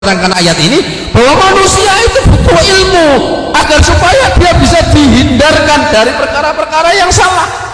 menerangkan ayat ini bahwa manusia itu butuh ilmu agar supaya dia bisa dihindarkan dari perkara-perkara yang salah.